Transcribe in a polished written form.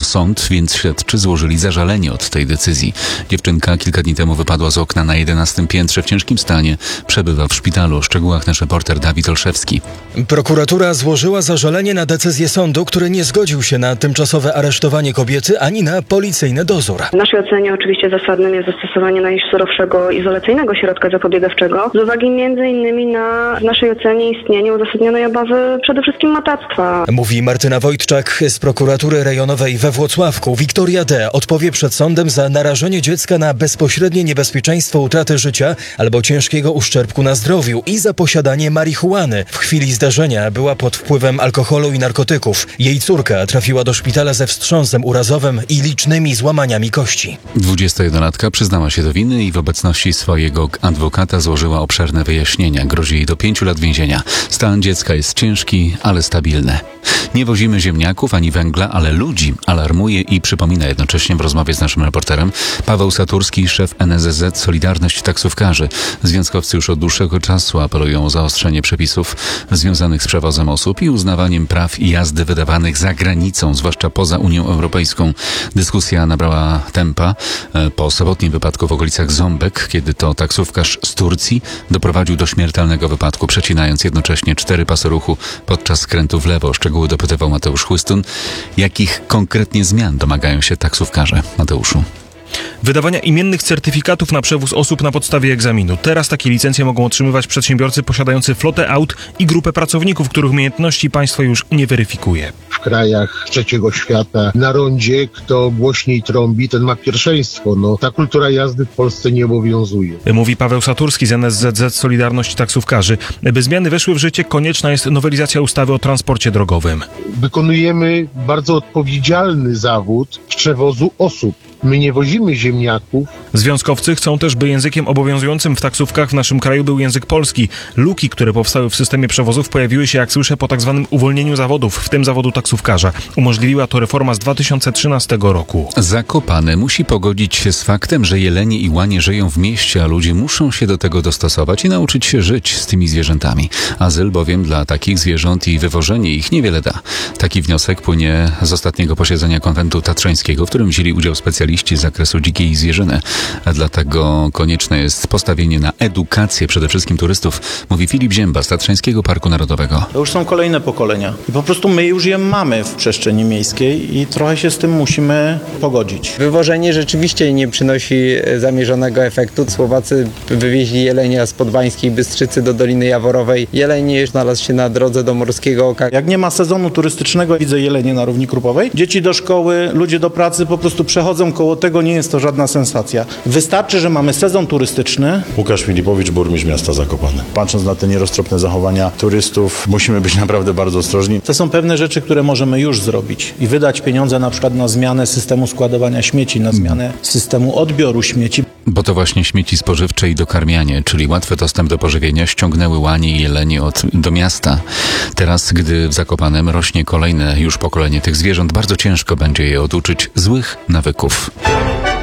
sąd, więc śledczy złożyli zażalenie od tej decyzji. Dziewczynka kilka dni temu wypadła z okna na 11 piętrze w ciężkim stanie. Przebywa w szpitalu. O szczegółach nasz reporter Dawid Olszewski. Prokuratura złożyła zażalenie na decyzję sądu, który nie zgodził się na tymczosowe aresztowanie kobiety ani na policyjny dozór. W naszej ocenie oczywiście zasadnym jest zastosowanie najsurowszego izolacyjnego środka zapobiegawczego z uwagi m.in. na w naszej ocenie istnienie uzasadnionej obawy przede wszystkim matactwa. Mówi Martyna Wojtczak z prokuratury rejonowej we Włocławku. Wiktoria D. odpowie przed sądem za narażenie dziecka na bezpośrednie niebezpieczeństwo utraty życia albo ciężkiego uszczerbku na zdrowiu i za posiadanie marihuany. W chwili zdarzenia była pod wpływem alkoholu i narkotyków. Jej córka trafiła do szpitala ze wstrząsem urazowym i licznymi złamaniami kości. 21-latka przyznała się do winy i w obecności swojego adwokata złożyła obszerne wyjaśnienia. Grozi jej do 5 lat więzienia. Stan dziecka jest ciężki, ale stabilny. Nie wozimy ziemniaków ani węgla, ale ludzi, alarmuje i przypomina jednocześnie w rozmowie z naszym reporterem Paweł Saturski, szef NSZZ Solidarność Taksówkarzy. Związkowcy już od dłuższego czasu apelują o zaostrzenie przepisów związanych z przewozem osób i uznawaniem praw jazdy wydawanych za granicą, zwłaszcza poza Unią Europejską. Dyskusja nabrała tempa po sobotnim wypadku w okolicach Ząbek, kiedy to taksówkarz z Turcji doprowadził do śmiertelnego wypadku, przecinając jednocześnie 4 pasy ruchu podczas skrętu w lewo. Szczegóły dopytywał Mateusz Chłystun. Jakich konkretnie zmian domagają się taksówkarze? Mateuszu. Wydawania imiennych certyfikatów na przewóz osób na podstawie egzaminu. Teraz takie licencje mogą otrzymywać przedsiębiorcy posiadający flotę aut i grupę pracowników, których umiejętności państwo już nie weryfikuje. W krajach trzeciego świata na rondzie kto głośniej trąbi, ten ma pierwszeństwo. Ta kultura jazdy w Polsce nie obowiązuje. Mówi Paweł Saturski z NSZZ Solidarność Taksówkarzy. By zmiany weszły w życie, konieczna jest nowelizacja ustawy o transporcie drogowym. Wykonujemy bardzo odpowiedzialny zawód przewozu osób. My nie wozimy ziemniaków. Związkowcy chcą też, by językiem obowiązującym w taksówkach w naszym kraju był język polski. Luki, które powstały w systemie przewozów, pojawiły się, jak słyszę, po tak zwanym uwolnieniu zawodów, w tym zawodu taksówkarza. Umożliwiła to reforma z 2013 roku. Zakopane musi pogodzić się z faktem, że jelenie i łanie żyją w mieście, a ludzie muszą się do tego dostosować i nauczyć się żyć z tymi zwierzętami. Azyl bowiem dla takich zwierząt i wywożenie ich niewiele da. Taki wniosek płynie z ostatniego posiedzenia Konwentu Tatrzańskiego, w którym wzięli udział specjaliści z zakresu dzikiej zwierzyny. A dlatego konieczne jest postawienie na edukację przede wszystkim turystów, mówi Filip Zięba z Tatrzańskiego Parku Narodowego. To już są kolejne pokolenia i po prostu my już je mamy w przestrzeni miejskiej i trochę się z tym musimy pogodzić. Wywożenie rzeczywiście nie przynosi zamierzonego efektu. Słowacy wywieźli jelenia z Podbańskiej Bystrzycy do Doliny Jaworowej. Jeleń znalazł się na drodze do Morskiego Oka. Jak nie ma sezonu turystycznego, widzę jelenie na równi Krupowej. Dzieci do szkoły, ludzie do pracy po prostu przechodzą koło tego, nie jest to żadna sensacja. Wystarczy, że mamy sezon turystyczny. Łukasz Filipowicz, burmistrz miasta Zakopane. Patrząc na te nieroztropne zachowania turystów, musimy być naprawdę bardzo ostrożni. To są pewne rzeczy, które możemy już zrobić i wydać pieniądze na przykład na zmianę systemu składowania śmieci, na zmianę systemu odbioru śmieci. Bo to właśnie śmieci spożywcze i dokarmianie, czyli łatwy dostęp do pożywienia, ściągnęły łanie i jelenie do miasta. Teraz, gdy w Zakopanem rośnie kolejne już pokolenie tych zwierząt, bardzo ciężko będzie je oduczyć złych nawyków.